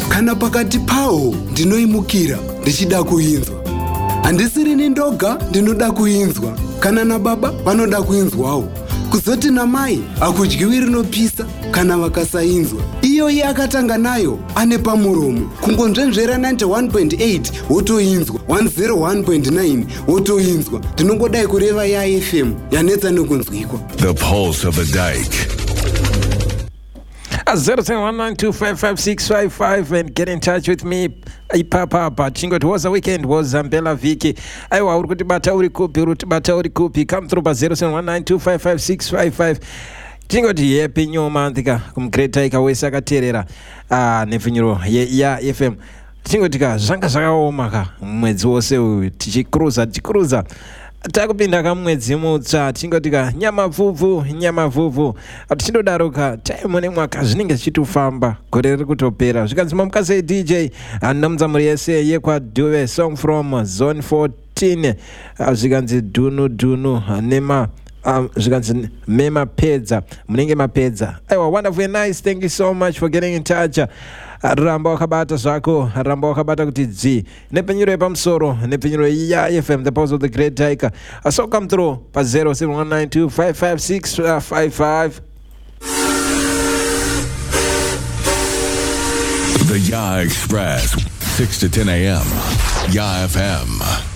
kana pakati pawo ndinoimukira ndichida kuinzwa. Handisiri nindoga ndinoda kuinzwa, kana nababa vanoda kuinzwawo. Kuzoti namai hakudyiwi rinopisa kana vakasainzwa. Iyoyi akatanga nayo ane pamuromo. Kungonzvenzvera 91.8 wotoinzwa, 101.9 wotoinzwa. Ndinongodai kureva yaFM yanetsa nekunzwikwa. The Pulse of the Dyke. 0719255655 and get in touch with me. Ipapa chingo, it was a weekend, was Zambela Viki. Aiwa uri kutibata uri kupi come through pa 0719255655. Chingo ti yepi nyoma ndika kumgreta ikawesa katerera nefinyiro ya FM. Chingo tika zvanga zvakaoma ka mwedzi wose uyu tichikuruza takupinda kamwedzi mutsva tingotika nyama vhuvhu tichindodaroka time nemwaka zvinenge zvichitofamba, gore riri kutopera. Zvikanzima mukasei DJ namuzamuri yese yekwaDuve song from zone 14 zvikanzi dhunu nema zvikanzi memapedza munenge mapedza. Aiwa, wonderful and nice. Thank you so much for getting in touch. Ramba wakabata zvako, ramba wakabata kuti dzi nepenyuro yepamusoro nepenyuro ya FM, the Pulse of the Great Dyke. So come through pa 0719255655. The Ya Express, 6 to 10 a.m. Ya FM.